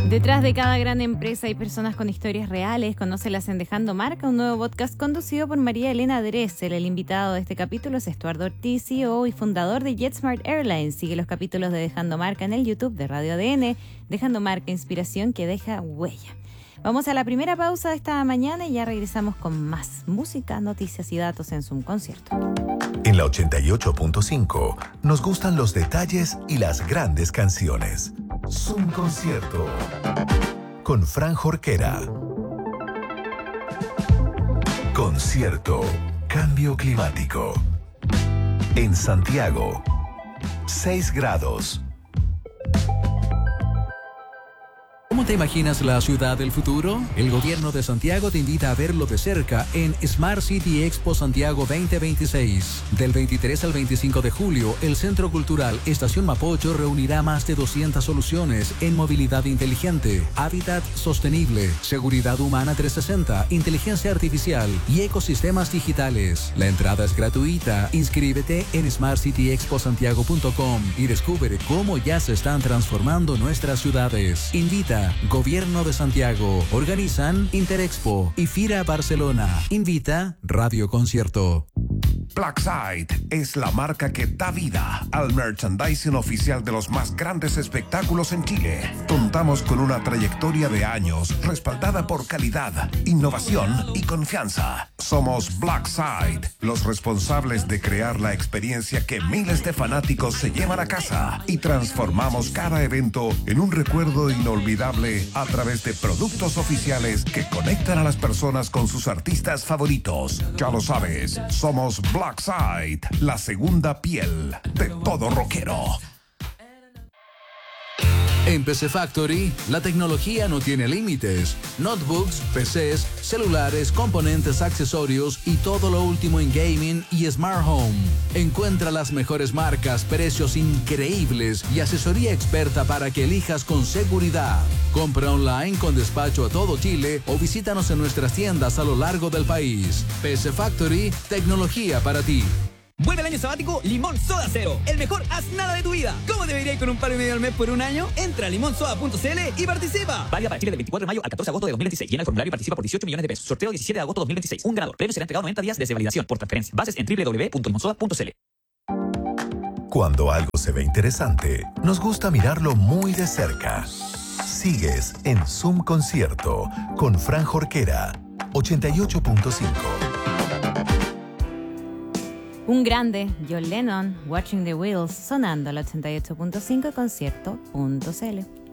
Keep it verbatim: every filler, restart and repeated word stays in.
Detrás de cada gran empresa hay personas con historias reales. Conócelas en Dejando Marca, un nuevo podcast conducido por María Elena Dressel. El invitado de este capítulo es Estuardo Ortiz, C E O y fundador de JetSmart Airlines. Sigue los capítulos de Dejando Marca en el YouTube de Radio A D N. Dejando Marca, inspiración que deja huella. Vamos a la primera pausa de esta mañana y ya regresamos con más música, noticias y datos en Zoom Concierto. En la ochenta y ocho punto cinco nos gustan los detalles y las grandes canciones. Zoom Concierto con Fran Jorquera. Concierto Cambio Climático. En Santiago, seis grados. ¿Cómo te imaginas la ciudad del futuro? El gobierno de Santiago te invita a verlo de cerca en Smart City Expo Santiago veinte veintiséis. Del veintitrés al veinticinco de julio, el Centro Cultural Estación Mapocho reunirá más de doscientas soluciones en movilidad inteligente, hábitat sostenible, seguridad humana trescientos sesenta, inteligencia artificial y ecosistemas digitales. La entrada es gratuita. Inscríbete en smart city expo santiago punto com y descubre cómo ya se están transformando nuestras ciudades. Invita Gobierno de Santiago. Organizan Interexpo y Fira Barcelona. Invita Radio Concierto. Blackside es la marca que da vida al merchandising oficial de los más grandes espectáculos en Chile. Contamos con una trayectoria de años respaldada por calidad, innovación y confianza. Somos Blackside, los responsables de crear la experiencia que miles de fanáticos se llevan a casa y transformamos cada evento en un recuerdo inolvidable a través de productos oficiales que conectan a las personas con sus artistas favoritos. Ya lo sabes, somos Blackside, la segunda piel de todo rockero. En P C Factory, la tecnología no tiene límites. Notebooks, P Cs, celulares, componentes, accesorios y todo lo último en gaming y smart home. Encuentra las mejores marcas, precios increíbles y asesoría experta para que elijas con seguridad. Compra online con despacho a todo Chile o visítanos en nuestras tiendas a lo largo del país. P C Factory, tecnología para ti. Vuelve el año sabático Limón Soda Cero, el mejor haz nada de tu vida. ¿Cómo debería ir con un palo y medio al mes por un año? Entra a limón soda punto c l y participa. Válida para Chile del veinticuatro de mayo al catorce de agosto de dos mil veintiséis. Llena el formulario y participa por dieciocho millones de pesos. Sorteo diecisiete de agosto de dos mil veintiséis. Un ganador. Premio será entregado noventa días desde validación por transferencia. Bases en doble u doble u doble u punto limón soda punto c l. Cuando algo se ve interesante, nos gusta mirarlo muy de cerca. Sigues en Zoom Concierto con Fran Jorquera, ochenta y ocho punto cinco. Un grande, John Lennon, Watching the Wheels, sonando al ochenta y ocho punto cinco concierto punto c l.